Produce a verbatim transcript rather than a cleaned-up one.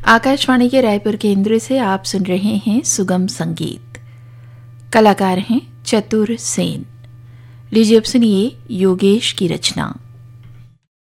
आकाशवाणी के रायपुर केंद्र से आप सुन रहे हैं सुगम संगीत। कलाकार हैं चतुर सेन। लीजिए अब सुनिए योगेश की रचना।